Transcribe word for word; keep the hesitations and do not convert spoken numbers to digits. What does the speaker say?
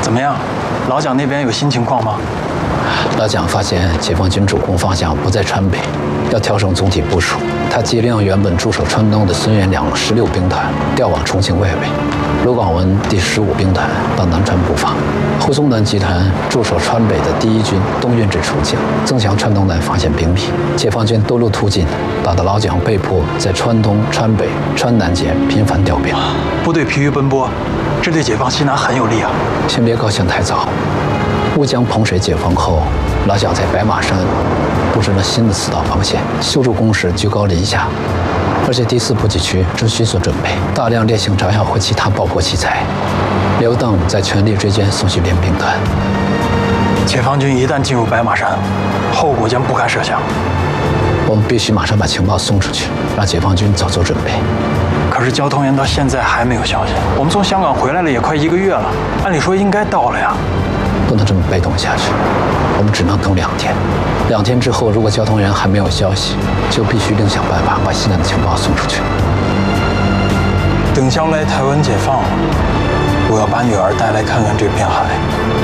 怎么样？老蒋那边有新情况吗？ 老蒋发现解放军主攻方向不在川北，要调整总体部署。他急令原本驻守川东的孙元良十六兵团调往重庆外围，卢广文第十五兵团到南川布防，胡宗南集团驻守川北的第一军东运至重庆，增强川东南防线兵力。解放军多路突进，打得老蒋被迫在川东、川北、川南间频繁调兵， 部队疲于奔波，这对解放西南很有利啊。 先别高兴太早。乌江彭水解放后，老蒋在白马山布置了新的四道防线，修筑工事居高临下，而且第四补给区正迅速准备大量烈性炸药和其他爆破器材。刘邓在全力追歼宋绪联兵团。 解放军一旦进入白马山，后果将不堪设想。 我们必须马上把情报送出去，让解放军早做准备。 可是交通员到现在还没有消息，我们从香港回来了也快一个月了，按理说应该到了呀。 不能这么被动下去，我们只能等两天。两天之后，如果交通员还没有消息，就必须另想办法把西南的情报送出去。 等将来台湾解放了，我要把女儿带来看看这片海。